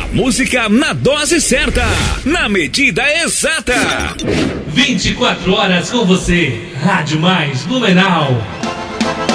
A música na dose certa, na medida exata. 24 horas com você. Rádio Mais Blumenau.